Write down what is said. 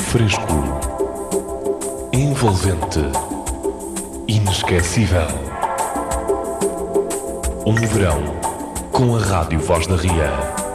fresco, envolvente, inesquecível. Um verão com a Rádio Voz da Ria.